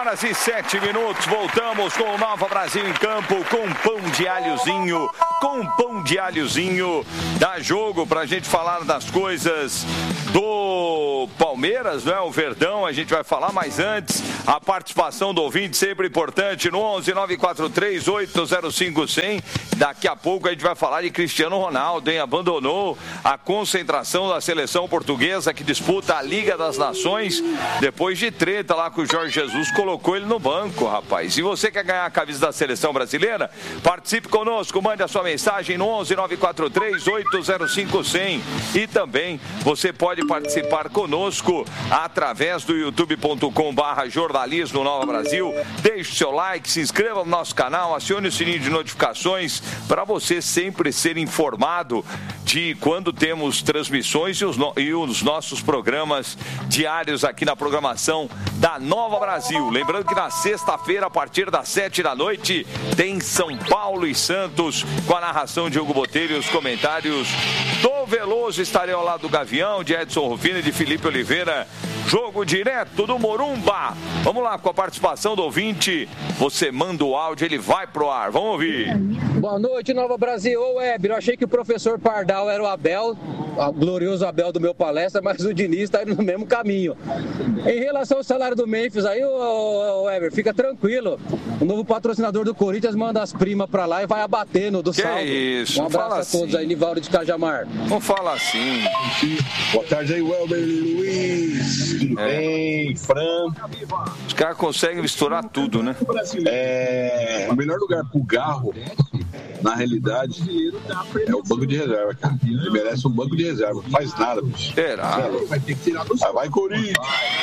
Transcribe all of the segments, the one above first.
horas e 7 minutos. Voltamos com o Nova Brasil em campo com pão de alhozinho. Com pão de alhozinho. Dá jogo pra gente falar das coisas do Palmeiras, né? O Verdão, a gente vai falar, mas antes, a participação do ouvinte sempre importante no 11-943-805-100. Daqui a pouco a gente vai falar de Cristiano Ronaldo, hein? Abandonou a concentração da seleção portuguesa que disputa a Liga das Nações depois de treta lá com o Jorge Jesus, colocou ele no banco, rapaz. E você quer ganhar a camisa da seleção brasileira? Participe conosco, mande a sua mensagem no 11-943-805-100. E também você pode participar conosco através do youtube.com/jornalismo Nova Brasil. Deixe o seu like, se inscreva no nosso canal, acione o sininho de notificações para você sempre ser informado de quando temos transmissões e os nossos programas diários aqui na programação da Nova Brasil. Lembrando que na sexta-feira, a partir das 7 da noite, tem São Paulo e Santos, com a narração de Hugo Botelho e os comentários do Veloso. Estarei ao lado do Gavião, de Edson Rufino e de Felipe Oliveira. Jogo direto do Morumba. Vamos lá com a participação do ouvinte. Você manda o áudio, ele vai pro ar. Vamos ouvir. Boa noite, Nova Brasil. Ô, Weber, eu achei que o professor Pardal era o Abel, o glorioso Abel do meu palestra, mas o Diniz está indo no mesmo caminho. Em relação ao salário do Memphis, aí, ô Weber, fica tranquilo. O novo patrocinador do Corinthians manda as primas pra lá e vai abatendo do saldo. Isso, um abraço a todos aí, Nivaldo de Cajamar. Não fala assim. Boa tarde aí, Weber Luiz. Tudo bem? Fran. Os caras conseguem misturar tudo, né? O melhor lugar pro Garro, na realidade, é o banco de reserva, cara. Ele merece um banco de reserva. Não faz nada, bicho. Será? Vai ter que tirar do céu. Vai, Corinthians!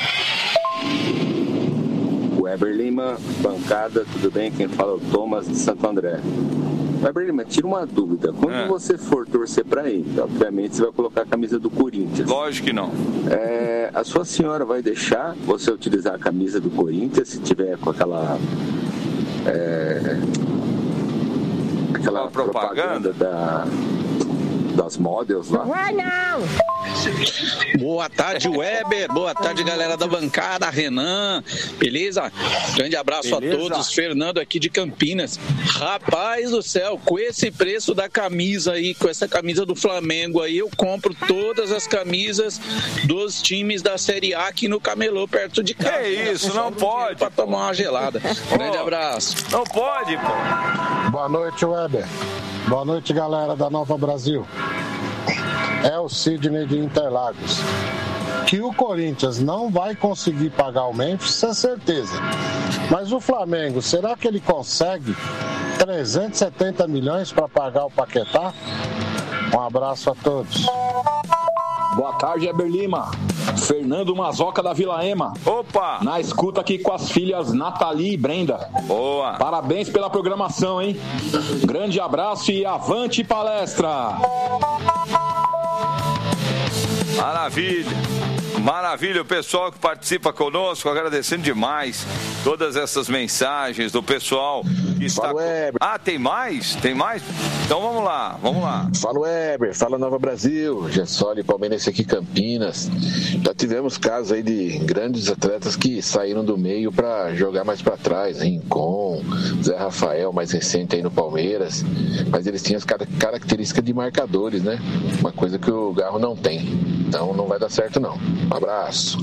Weber Lima, bancada, tudo bem? Quem fala é o Thomas de Santo André. Weber Lima, tira uma dúvida. Quando você for torcer pra ele, obviamente você vai colocar a camisa do Corinthians. Lógico que não. A sua senhora vai deixar você utilizar a camisa do Corinthians se tiver com aquela propaganda das models lá? Não! Boa tarde, Weber. Boa tarde, galera da bancada. Renan, beleza? Grande abraço a todos. Fernando aqui de Campinas. Rapaz do céu, com esse preço da camisa aí, com essa camisa do Flamengo aí, eu compro todas as camisas dos times da Série A aqui no Camelô, perto de casa. Que isso, não pode. Pra tomar uma gelada. Grande abraço. Não pode, pô. Boa noite, Weber. Boa noite, galera da Nova Brasil. É o Sidney de Interlagos. Que o Corinthians não vai conseguir pagar o Memphis, isso é certeza. Mas o Flamengo, será que ele consegue 370 milhões para pagar o Paquetá? Um abraço a todos. Boa tarde, Weber Lima. Fernando Mazoca da Vila Ema. Opa! Na escuta aqui com as filhas Nathalie e Brenda. Boa! Parabéns pela programação, hein? Grande abraço e avante palestra! Maravilha! Maravilha, o pessoal que participa conosco, agradecendo demais todas essas mensagens do pessoal que está... Fala, Weber. Tem mais? Tem mais? Então vamos lá. Fala, Weber. Fala, Nova Brasil. Gessoli, palmeirense aqui, Campinas. Já tivemos casos aí de grandes atletas que saíram do meio para jogar mais para trás. Rincon, Zé Rafael, mais recente aí no Palmeiras. Mas eles tinham as características de marcadores, né? Uma coisa que o Garro não tem. Então não vai dar certo, não. Um abraço.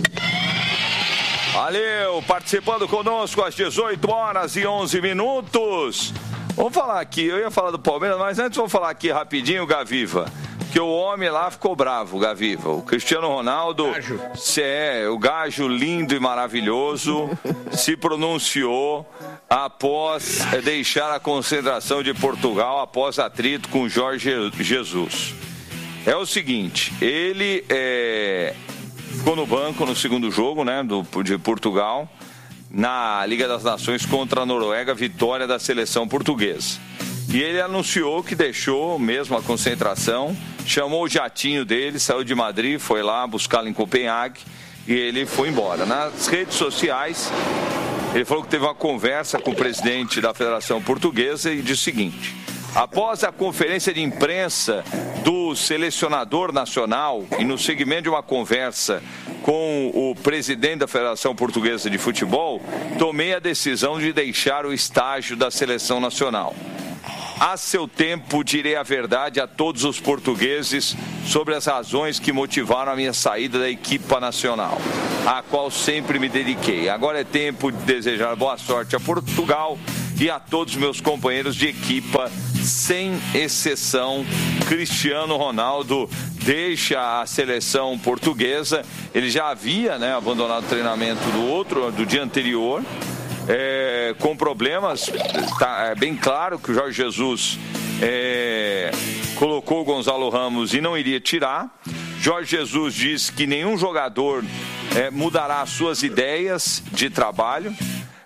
Valeu, participando conosco às 18 horas e 11 minutos. Vamos falar aqui, eu ia falar do Palmeiras, mas antes vamos falar aqui rapidinho, Gaviva. Que o homem lá ficou bravo, Gaviva. O Cristiano Ronaldo, o gajo lindo e maravilhoso, se pronunciou após deixar a concentração de Portugal, após atrito com Jorge Jesus. É o seguinte, ele ficou no banco no segundo jogo, né, de Portugal, na Liga das Nações contra a Noruega, vitória da seleção portuguesa. E ele anunciou que deixou mesmo a concentração, chamou o jatinho dele, saiu de Madrid, foi lá buscá-lo em Copenhague e ele foi embora. Nas redes sociais, ele falou que teve uma conversa com o presidente da Federação Portuguesa e disse o seguinte: após a conferência de imprensa do selecionador nacional e no segmento de uma conversa com o presidente da Federação Portuguesa de Futebol, tomei a decisão de deixar o estágio da Seleção Nacional. A seu tempo, direi a verdade a todos os portugueses sobre as razões que motivaram a minha saída da equipa nacional, à qual sempre me dediquei. Agora é tempo de desejar boa sorte a Portugal e a todos meus companheiros de equipa, sem exceção. Cristiano Ronaldo deixa a seleção portuguesa. Ele já havia, abandonado o treinamento do dia anterior, com problemas. É bem claro que o Jorge Jesus colocou o Gonzalo Ramos e não iria tirar. Jorge Jesus disse que nenhum jogador mudará as suas ideias de trabalho.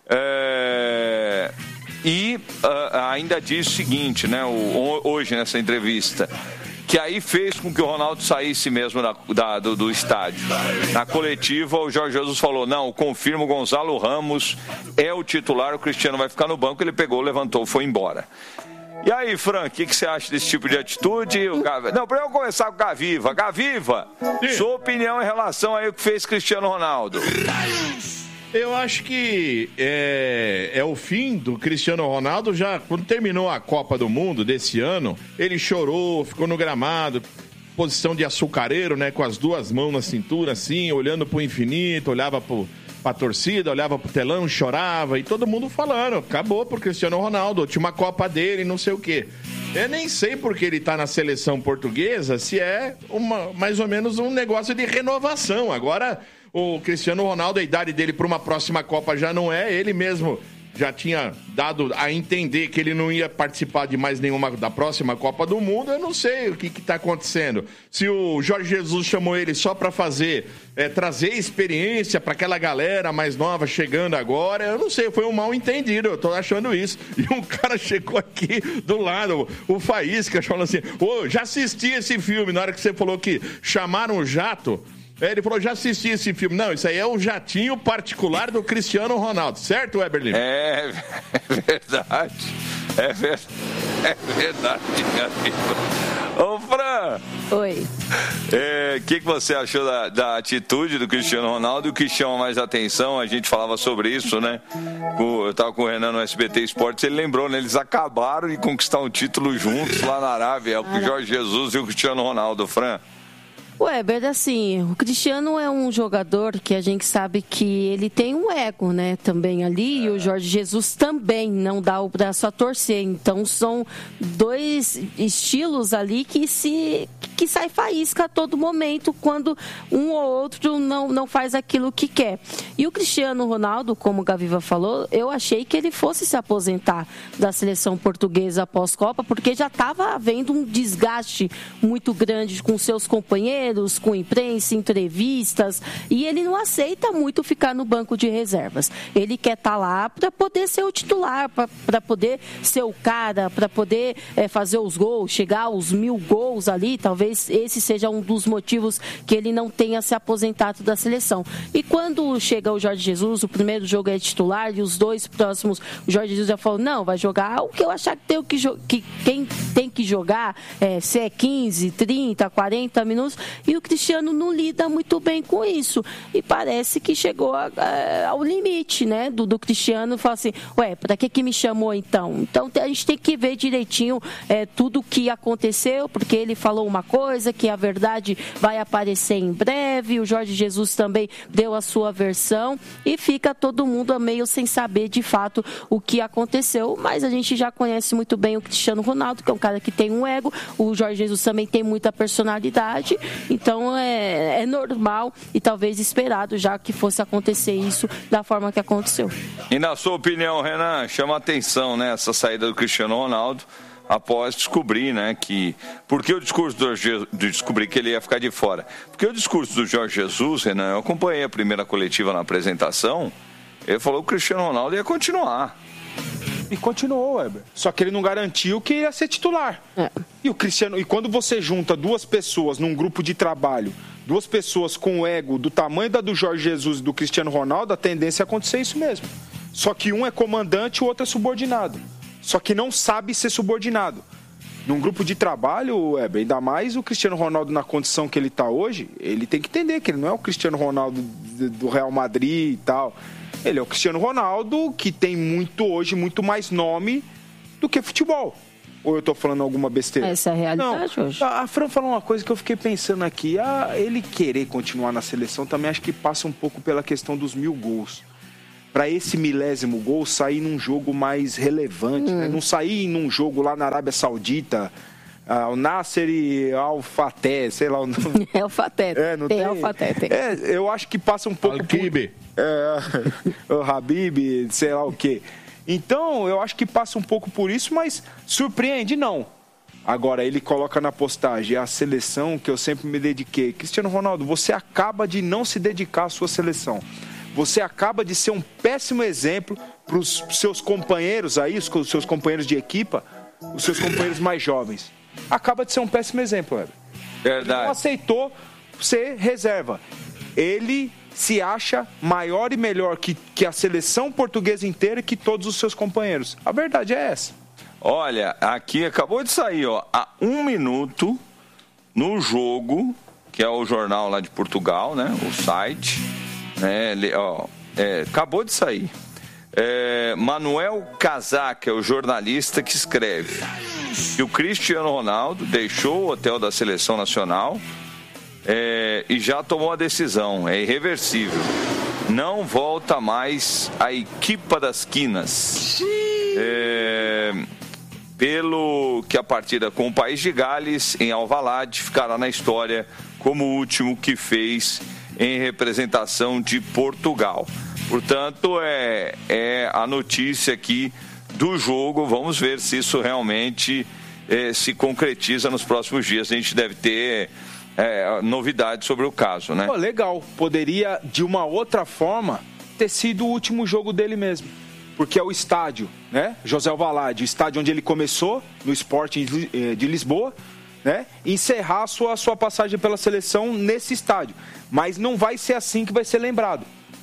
E ainda disse o seguinte, hoje nessa entrevista, que aí fez com que o Ronaldo saísse mesmo do estádio. Na coletiva, o Jorge Jesus falou: não, confirmo, o Gonzalo Ramos é o titular, o Cristiano vai ficar no banco. Ele pegou, levantou, foi embora. E aí, Fran, o que você acha desse tipo de atitude? Não, para eu começar com o Gaviva. Gaviva, sua opinião em relação aí ao que fez Cristiano Ronaldo? Eu acho que é o fim do Cristiano Ronaldo. Já quando terminou a Copa do Mundo desse ano, ele chorou, ficou no gramado, posição de açucareiro, com as duas mãos na cintura, assim, olhando pro infinito, olhava pra torcida, olhava pro telão, chorava, e todo mundo falando, acabou pro Cristiano Ronaldo, última Copa dele, não sei o quê. Eu nem sei porque ele tá na seleção portuguesa, se é mais ou menos um negócio de renovação. Agora, o Cristiano Ronaldo, a idade dele para uma próxima Copa já não é. Ele mesmo já tinha dado a entender que ele não ia participar de mais nenhuma da próxima Copa do Mundo. Eu não sei o que está acontecendo. Se o Jorge Jesus chamou ele só para trazer experiência para aquela galera mais nova chegando agora, eu não sei, foi um mal entendido, eu tô achando isso. E um cara chegou aqui do lado, o Faísca, falando assim: já assisti esse filme. Na hora que você falou que chamaram o jato, ele falou: já assisti esse filme. Não, isso aí é o jatinho particular do Cristiano Ronaldo, certo, Weber Lima? É verdade. É verdade, Gabriel. Ô, Fran! Oi. O que você achou da atitude do Cristiano Ronaldo? O que chama mais atenção, a gente falava sobre isso, né? Eu tava com o Renan no SBT Esportes, ele lembrou, né? Eles acabaram de conquistar um título juntos lá na Arábia, o Jorge Jesus e o Cristiano Ronaldo, Fran. Weber, assim, o Cristiano é um jogador que a gente sabe que ele tem um ego, também ali, e o Jorge Jesus também não dá o braço a torcer. Então, são dois estilos ali que sai faísca a todo momento quando um ou outro não faz aquilo que quer. E o Cristiano Ronaldo, como o Gaviva falou, eu achei que ele fosse se aposentar da seleção portuguesa após Copa, porque já estava havendo um desgaste muito grande com seus companheiros, com imprensa, entrevistas, e ele não aceita muito ficar no banco de reservas. Ele quer estar lá para poder ser o titular, para poder ser o cara, para poder fazer os gols, chegar aos 1000 gols ali. Talvez esse seja um dos motivos que ele não tenha se aposentado da seleção. E quando chega o Jorge Jesus, o primeiro jogo é titular, e os dois próximos, o Jorge Jesus já falou: não, vai jogar o que eu achar que quem tem que jogar, se é 15, 30, 40 minutos. E o Cristiano não lida muito bem com isso. E parece que chegou ao limite, do Cristiano. Fala assim: para que me chamou então? Então a gente tem que ver direitinho tudo o que aconteceu, porque ele falou uma coisa, que a verdade vai aparecer em breve. O Jorge Jesus também deu a sua versão e fica todo mundo meio sem saber de fato o que aconteceu. Mas a gente já conhece muito bem o Cristiano Ronaldo, que é um cara que tem um ego. O Jorge Jesus também tem muita personalidade. Então é normal e talvez esperado já que fosse acontecer isso da forma que aconteceu. E na sua opinião, Renan, chama atenção, essa saída do Cristiano Ronaldo após descobrir, que... Por que o discurso descobrir que ele ia ficar de fora? Porque o discurso do Jorge Jesus, Renan, eu acompanhei a primeira coletiva na apresentação, ele falou que o Cristiano Ronaldo ia continuar. E continuou, Weber. Só que ele não garantiu que ia ser titular. E o Cristiano, e quando você junta duas pessoas num grupo de trabalho, duas pessoas com o ego do tamanho da do Jorge Jesus e do Cristiano Ronaldo, a tendência é acontecer isso mesmo. Só que um é comandante e o outro é subordinado. Só que não sabe ser subordinado. Num grupo de trabalho, ainda mais o Cristiano Ronaldo na condição que ele está hoje, ele tem que entender que ele não é o Cristiano Ronaldo do Real Madrid e tal. Ele é o Cristiano Ronaldo que tem hoje muito mais nome do que futebol. Ou eu tô falando alguma besteira? Essa é a realidade hoje. A Fran falou uma coisa que eu fiquei pensando aqui. Ele querer continuar na seleção também acho que passa um pouco pela questão dos 1000 gols. Para esse 1000º gol sair num jogo mais relevante, né? Não sair num jogo lá na Arábia Saudita, o Nasser Al-Fateh, sei lá o nome. É o Fateh. Não tem Al-Fateh, tem. Eu acho que passa um pouco Al-Kibi. O Habib, sei lá o quê. Então, eu acho que passa um pouco por isso, mas surpreende, não. Agora, ele coloca na postagem a seleção que eu sempre me dediquei. Cristiano Ronaldo, você acaba de não se dedicar à sua seleção. Você acaba de ser um péssimo exemplo para os seus companheiros aí, os seus companheiros de equipa, os seus companheiros mais jovens. Acaba de ser um péssimo exemplo, Weber. Verdade. Ele não aceitou ser reserva. Ele se acha maior e melhor que a seleção portuguesa inteira e que todos os seus companheiros. A verdade é essa. Olha, aqui acabou de sair, há 1 minuto no Jogo, que é o jornal lá de Portugal, né? O site, né? Acabou de sair. Manuel Casaca é o jornalista que escreve que o Cristiano Ronaldo deixou o hotel da Seleção Nacional e já tomou a decisão, é irreversível. Não volta mais à equipa das quinas. Pelo que a partida com o País de Gales, em Alvalade, ficará na história como o último que fez em representação de Portugal. Portanto, é a notícia aqui do Jogo. Vamos ver se isso realmente se concretiza nos próximos dias. A gente deve ter novidades sobre o caso, né? Legal. Poderia, de uma outra forma, ter sido o último jogo dele mesmo. Porque é o estádio, né? José Alvalade, o estádio onde ele começou, no Sporting de Lisboa, né? Encerrar a sua passagem pela seleção nesse estádio. Mas não vai ser assim que vai ser lembrado.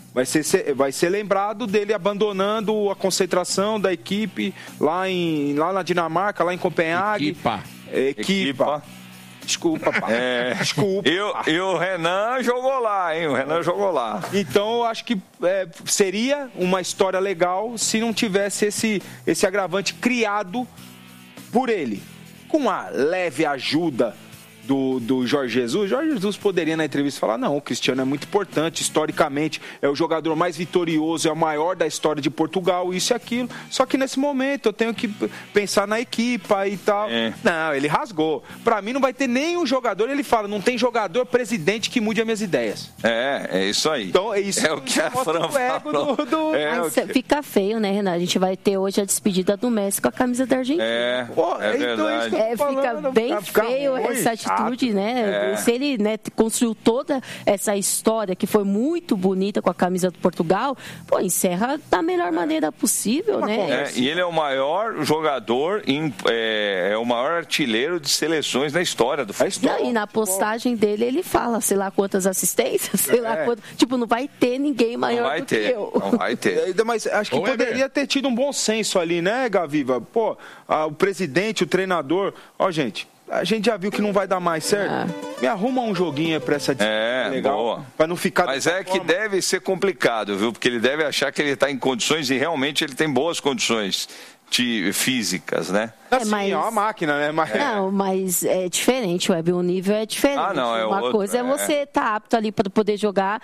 Vai ser lembrado dele abandonando a concentração da equipe lá na Dinamarca, lá em Copenhague. Equipa. Desculpa, pai. Desculpa. E o Renan jogou lá, hein? O Renan jogou lá. Então, eu acho que seria uma história legal se não tivesse esse agravante criado por ele. Com a leve ajuda do Jorge Jesus. Jorge Jesus poderia na entrevista falar, não, o Cristiano é muito importante, historicamente, é o jogador mais vitorioso, é o maior da história de Portugal, isso e aquilo. Só que nesse momento eu tenho que pensar na equipa e tal. Não, ele rasgou. Pra mim não vai ter nenhum jogador, ele fala, não tem jogador presidente que mude as minhas ideias. É isso aí. Então é isso. É o que a Fran falou. Fica feio, né, Renato? A gente vai ter hoje a despedida do Messi com a camisa da Argentina. Verdade. Fica bem feio essa atitude. Né? Se ele construiu toda essa história que foi muito bonita com a camisa do Portugal, encerra da melhor maneira possível, né? E ele é o maior jogador, é o maior artilheiro de seleções na história do futebol. E na postagem dele ele fala, sei lá quantas assistências, sei lá quantas. Tipo, não vai ter ninguém maior do que eu. Não vai ter. Mas acho que poderia ter tido um bom senso ali, né, Gaviva? O presidente, o treinador, gente. A gente já viu que não vai dar mais, certo? Me arruma um joguinho pra essa disputa legal. Boa. Pra não ficar... Mas que deve ser complicado, viu? Porque ele deve achar que ele está em condições e realmente ele tem boas condições físicas, né? Assim, é uma máquina, né? Não, mas é diferente, Web. O nível é diferente. Uma coisa é você estar apto ali para poder jogar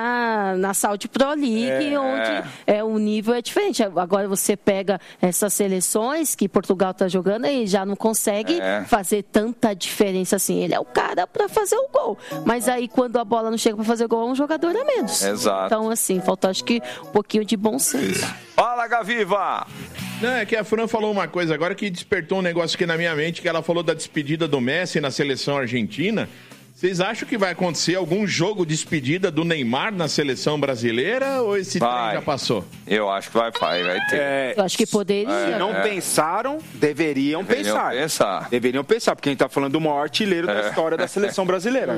na Saudi Pro League, onde o nível é diferente. Agora você pega essas seleções que Portugal está jogando e já não consegue fazer tanta diferença assim. Ele é o cara para fazer o gol. Mas aí quando a bola não chega para fazer gol, é um jogador a menos. Exato. Então, assim, falta acho que um pouquinho de bom senso. Fala, Gaviva! Não, é que a Fran falou uma coisa agora que despertou um negócio aqui na minha mente, que ela falou da despedida do Messi na seleção argentina. Vocês acham que vai acontecer algum jogo de despedida do Neymar na seleção brasileira ou esse trem já passou? Eu acho que vai ter. Eu acho que poderia. Se não pensaram, deveriam pensar. Deveriam pensar, porque a gente está falando do maior artilheiro da história da seleção brasileira.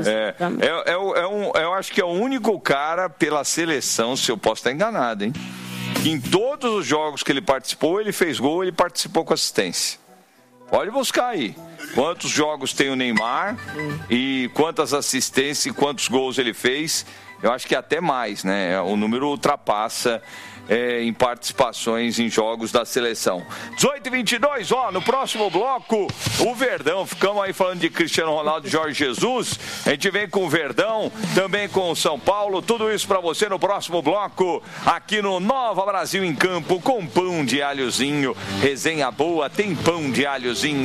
Eu acho que é o único cara pela seleção, se eu posso estar enganado, hein? Em todos os jogos que ele participou, ele fez gol, ele participou com assistência. Pode buscar aí. Quantos jogos tem o Neymar e quantas assistências e quantos gols ele fez. Eu acho que até mais, né? O número ultrapassa em participações em jogos da seleção. 18h22, no próximo bloco, o Verdão. Ficamos aí falando de Cristiano Ronaldo e Jorge Jesus. A gente vem com o Verdão, também com o São Paulo. Tudo isso pra você no próximo bloco, aqui no Nova Brasil em Campo, com pão de alhozinho. Resenha boa, tem pão de alhozinho.